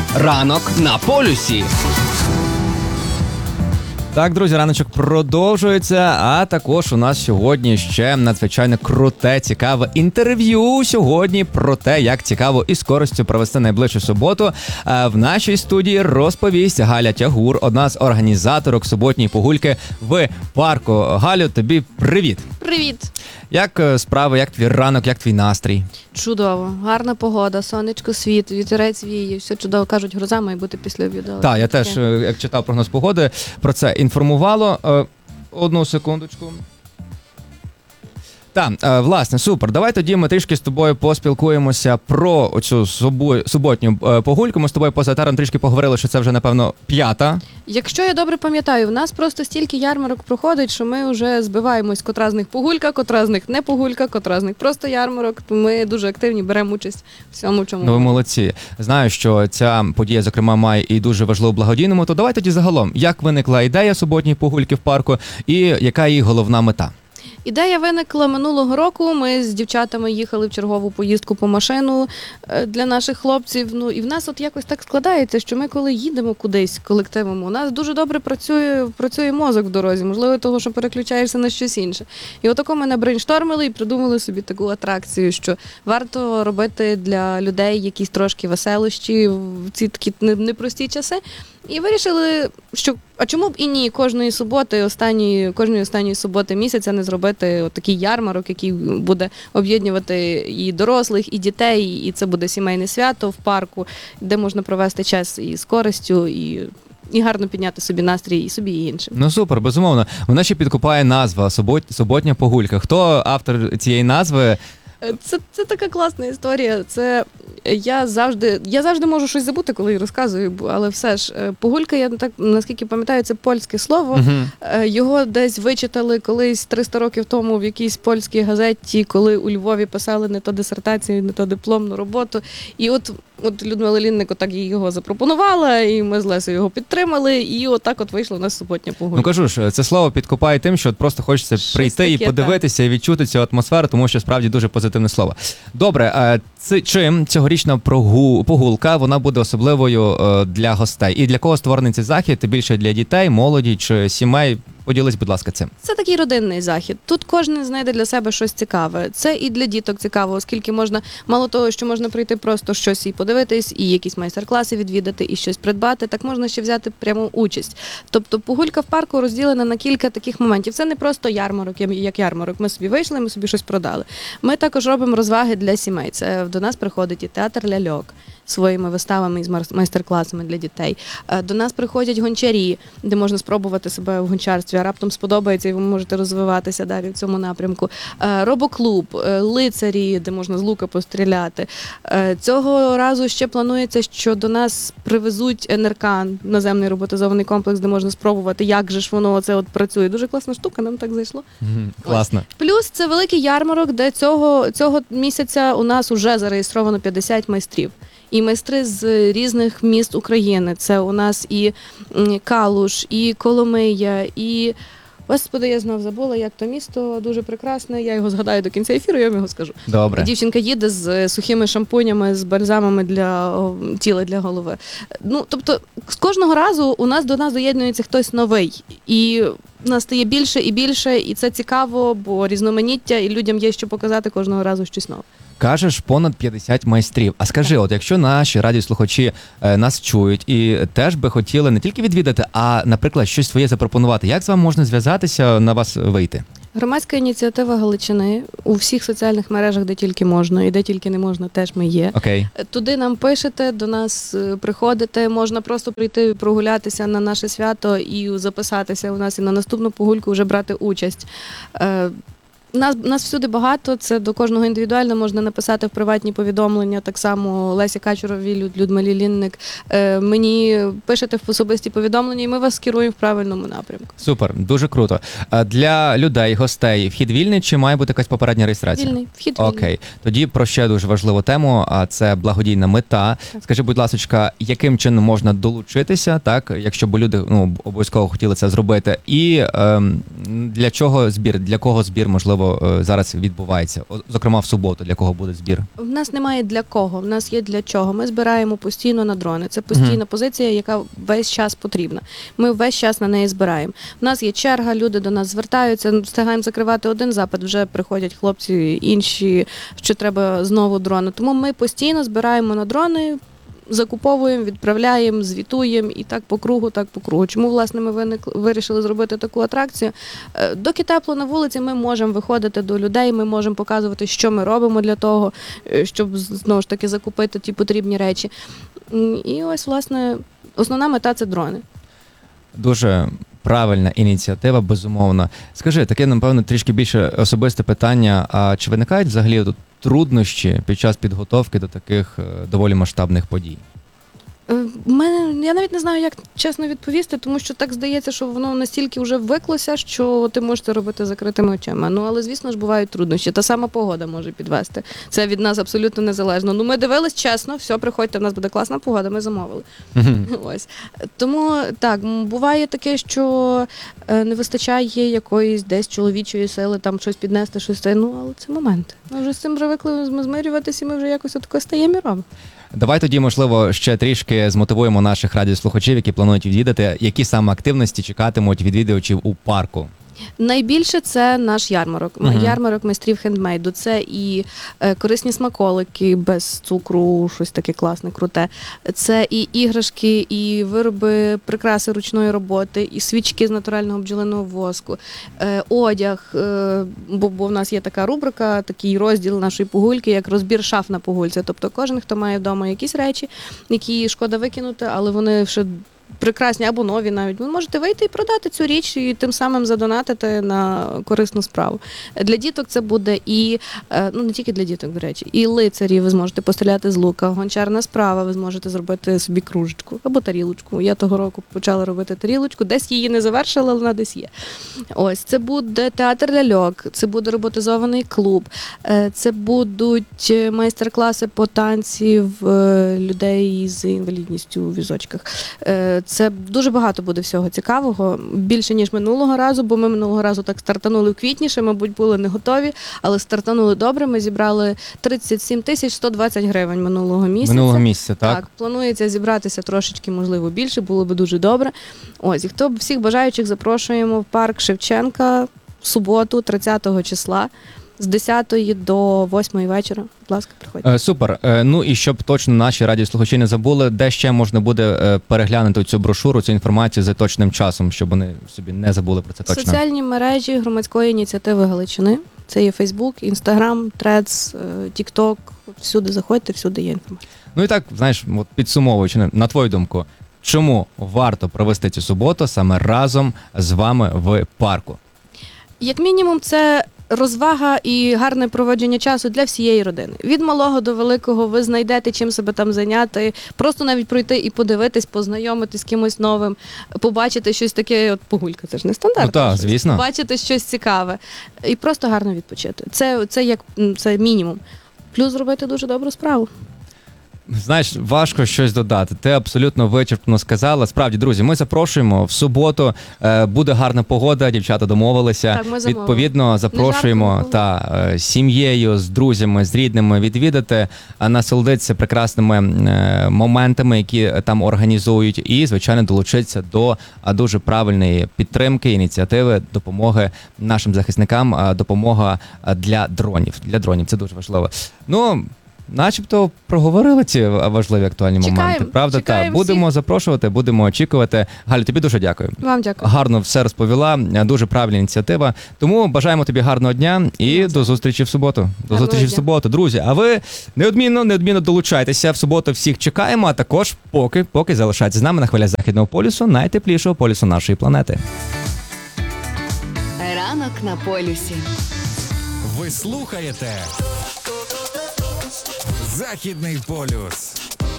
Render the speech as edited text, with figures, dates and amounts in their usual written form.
Ранок на полюсі. Так, друзі, раночок продовжується, а також у нас сьогодні ще надзвичайно круте, цікаве інтерв'ю сьогодні про те, як цікаво і з користю провести найближчу суботу. В нашій студії розповість Галя Тягур, одна з організаторок суботньої прогульки в парку. Галю, тобі привіт! Привіт! Як справи, як твій ранок, як твій настрій? Чудово. Гарна погода, сонечко світ, вітерець віє, все чудово. Кажуть, гроза має бути після обіду. Так, я теж, як читав прогноз погоди, про це інформувало. Одну секундочку. Так, власне, супер. Давай тоді ми трішки з тобою поспілкуємося про оцю суботню прогульку. Ми з тобою поза етером трішки поговорили, що це вже, напевно, 5-та. Якщо я добре пам'ятаю, в нас просто стільки ярмарок проходить, що ми вже збиваємось, котра з них погулька, котра з них не погулька, котра з них просто ярмарок. Ми дуже активні, беремо участь в всьому, чому. Ну, ви молодці. Знаю, що ця подія, зокрема, має і дуже важливу благодійному. То давай тоді загалом, як виникла ідея суботньої прогульки в парку і яка її головна мета? Ідея виникла минулого року. Ми з дівчатами їхали в чергову поїздку по машину для наших хлопців. Ну і в нас от якось так складається, що ми коли їдемо кудись колективом, у нас дуже добре працює мозок в дорозі, можливо, того, що переключаєшся на щось інше. І отако ми набрейнштормили і придумали собі таку атракцію, що варто робити для людей якісь трошки веселощі в ці такі непрості часи. І вирішили, що а чому б і ні, кожної останньої суботи місяця не зробити такий ярмарок, який буде об'єднувати і дорослих, і дітей, і це буде сімейне свято в парку, де можна провести час і з користю, і гарно підняти собі настрій і собі, і іншим. Ну супер, безумовно. Вона ще підкупає назва «Суботня прогулька». Хто автор цієї назви? Це така класна історія. Це я завжди можу щось забути, коли розказую, але все ж погулька, я так наскільки пам'ятаю, це польське слово. Його десь вичитали колись 300 років тому в якійсь польській газеті, коли у Львові писали не то дисертацію, не то дипломну роботу. І от Людмила Лінник отак його запропонувала, і ми з Лесею його підтримали, і отак от вийшла у нас суботня погулька. Ну кажу ж, це слово підкупає тим, що просто хочеться прийти таке, і подивитися, і відчути цю атмосферу, тому що справді дуже позитивне слово. Добре, чим цьогорічна прогулка, вона буде особливою для гостей? І для кого створений цей захід? Більше для дітей, молоді чи сімей? Поділись, будь ласка, цим. Це такий родинний захід. Тут кожен знайде для себе щось цікаве. Це і для діток цікаво, оскільки можна, мало того, що можна прийти просто щось і подивитись, і якісь майстер-класи відвідати, і щось придбати, так можна ще взяти пряму участь. Тобто погулька в парку розділена на кілька таких моментів. Це не просто ярмарок, як ярмарок. Ми собі вийшли, ми собі щось продали. Ми також робимо розваги для сімей. Це до нас приходить і театр ляльок своїми виставами і майстер-класами для дітей. До нас приходять гончарі, де можна спробувати себе в гончарстві, а раптом сподобається і ви можете розвиватися далі в цьому напрямку. Робоклуб, лицарі, де можна з лука постріляти. Цього разу ще планується, що до нас привезуть НРК, наземний роботизований комплекс, де можна спробувати, як же ж воно оце от працює. Дуже класна штука, нам так зайшло. Класно. Плюс це великий ярмарок, де цього місяця у нас вже зареєстровано 50 майстрів. І майстри з різних міст України. Це у нас і Калуш, і Коломия, і... Господи, я знов забула, як то місто дуже прекрасне. Я його згадаю до кінця ефіру, я вам його скажу. Добре. Дівчинка їде з сухими шампунями, з бальзамами для тіла, для голови. Ну, тобто, з кожного разу до нас доєднується хтось новий. І нас стає більше і більше, і це цікаво, бо різноманіття, і людям є що показати кожного разу щось нове. Кажеш, понад 50 майстрів. А скажи, от якщо наші радіослухачі нас чують і теж би хотіли не тільки відвідати, а, наприклад, щось своє запропонувати, як з вами можна зв'язатися, на вас вийти? Громадська ініціатива Галичини у всіх соціальних мережах, де тільки можна, і де тільки не можна, теж ми є. Окей. Туди нам пишете, до нас приходите, можна просто прийти прогулятися на наше свято і записатися у нас, і на наступну погульку вже брати участь. Нас всюди багато, це до кожного індивідуально можна написати в приватні повідомлення, так само Лесі Качуровій, Людмилі Лінник. Мені пишете в особисті повідомлення, і ми вас скеруємо в правильному напрямку. Супер, дуже круто. Для людей, гостей, вхід вільний чи має бути якась попередня реєстрація? Вільний, вхід вільний. Окей. Тоді про ще дуже важливу тему, а це благодійна мета. Так. Скажи, будь ласка, яким чином можна долучитися, так, якщо б люди обов'язково хотіли це зробити, і для чого збір, для кого збір, можливо, можливо, зараз відбувається? Зокрема, в суботу, для кого буде збір? В нас немає для кого, в нас є для чого. Ми збираємо постійно на дрони. Це постійна позиція, яка весь час потрібна. Ми весь час на неї збираємо. У нас є черга, люди до нас звертаються, встигаємо закривати один запит, вже приходять хлопці інші, що треба знову дрони. Тому ми постійно збираємо на дрони, закуповуємо, відправляємо, звітуємо і так по кругу, так по кругу. Чому, власне, ми вирішили зробити таку атракцію? Доки тепло на вулиці, ми можемо виходити до людей, ми можемо показувати, що ми робимо для того, щоб, знову ж таки, закупити ті потрібні речі. І ось, власне, основна мета – це дрони. Дуже правильна ініціатива, безумовно. Скажи, таке, напевно, трішки більше особисте питання. А чи виникають взагалі тут труднощі під час підготовки до таких доволі масштабних подій? Я навіть не знаю, як чесно відповісти, тому що так здається, що воно настільки вже ввиклося, що ти можеш це робити закритими очима. Ну, але, звісно ж, бувають труднощі. Та сама погода може підвести. Це від нас абсолютно незалежно. Ну, ми дивились чесно, все, приходьте, в нас буде класна погода, ми замовили. Ось. Тому, так, буває таке, що не вистачає якоїсь десь чоловічої сили, там щось піднести, щось це. Ну, але це моменти. Ми вже з цим привикли змирюватися, і ми вже якось отако стаємо і робимо. Давай тоді, можливо, ще трішки змотивуємо наших радіослухачів, які планують відвідати, які саме активності чекатимуть відвідувачів у парку. Найбільше це наш ярмарок. Ярмарок майстрів хендмейду. Це і корисні смаколики без цукру, щось таке класне, круте. Це і іграшки, і вироби, прикраси ручної роботи, і свічки з натурального бджолиного воску, одяг, бо в нас є така рубрика, такий розділ нашої погульки, як розбір шаф на погульці. Тобто кожен, хто має вдома якісь речі, які шкода викинути, але вони ще прекрасні або нові навіть. Ви можете вийти і продати цю річ і тим самим задонатити на корисну справу. Для діток це буде і, ну не тільки для діток, до речі, і лицарі, ви зможете постріляти з лука, гончарна справа, ви зможете зробити собі кружечку або тарілочку. Я того року почала робити тарілочку, десь її не завершила, але вона десь є. Ось, це буде театр ляльок, це буде роботизований клуб, це будуть майстер-класи по танців людей з інвалідністю у візочках. Це дуже багато буде всього цікавого, більше, ніж минулого разу, бо ми минулого разу так стартанули в квітні, ще, мабуть, були не готові, але стартанули добре, ми зібрали 37 120 гривень минулого місяця. Минулого місяця, так? Так, планується зібратися трошечки, можливо, більше, було би дуже добре. Ось, і хто всіх бажаючих запрошуємо в парк Шевченка в суботу, 30 числа, з 10 до 8 вечора. Будь ласка, приходьте. Супер. Ну і щоб точно наші радіослухачі не забули, де ще можна буде переглянути цю брошуру, цю інформацію за точним часом, щоб вони собі не забули про це точно. Соціальні мережі громадської ініціативи Галичини. Це є Facebook, Instagram, Threads, TikTok. Всюди заходьте, всюди є інформація. Ну і так, знаєш, от підсумовуючи, на твою думку, чому варто провести цю суботу саме разом з вами в парку? Як мінімум, це розвага і гарне проводження часу для всієї родини. Від малого до великого ви знайдете чим себе там зайняти, просто навіть пройти і подивитись, познайомитись з кимось новим, побачити щось таке, от погулька, це ж не стандартно. Ну так, звісно. Побачити щось цікаве і просто гарно відпочити. Це мінімум. Плюс зробити дуже добру справу. Знаєш, важко щось додати. Ти абсолютно вичерпно сказала. Справді, друзі, ми запрошуємо в суботу. Буде гарна погода, дівчата домовилися. Так, ми замовили. Відповідно, запрошуємо з сім'єю, з друзями, з рідними відвідати, насолодитися прекрасними моментами, які там організують, і, звичайно, долучитися до дуже правильної підтримки, ініціативи, допомоги нашим захисникам, допомога для дронів. Для дронів це дуже важливо. Ну, начебто проговорили ці важливі актуальні моменти, правда? Чекаємо Будемо всіх. запрошувати, будемо очікувати. Галю, тобі дуже дякую. Вам дякую. Гарно все розповіла, дуже правильна ініціатива. Тому бажаємо тобі гарного дня і до зустрічі в суботу. До зустрічі в суботу, друзі. А ви неодмінно долучайтеся. В суботу всіх чекаємо, а також поки залишайтеся з нами на хвилях Західного полюсу, найтеплішого полюсу нашої планети. Ранок на полюсі. Ви слухаєте Західний полюс.